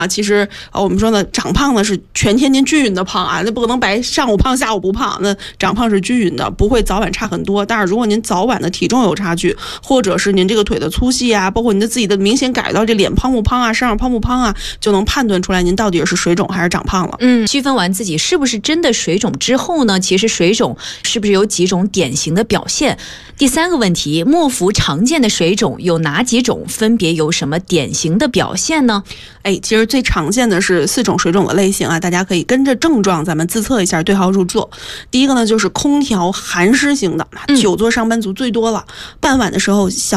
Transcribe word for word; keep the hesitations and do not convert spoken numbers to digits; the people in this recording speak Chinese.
啊，其实啊，我们说呢，长胖呢是全天天均匀的胖啊，那不可能白上午胖下午不胖，那长胖是均匀的，不会早晚差很多。但是如果您早晚的体重有差距，或者是您这个腿的粗细啊，包括您的自己的明显感觉到这脸胖不胖啊，身上胖不胖啊，就能判断出来您到底是水肿还是长胖了。 嗯，区分完自己是不是真的水肿之后呢，其实水肿是不是有几种典型的表现？第三个问题，末伏常见的水肿有哪几种？分别有什么典型的表现呢？ 哎，其实最常见的是四种水肿的类型啊，大家可以跟着症状咱们自测一下，对号入座。第一个呢，就是空调寒湿型的，久坐上班族最多了，傍晚的时候小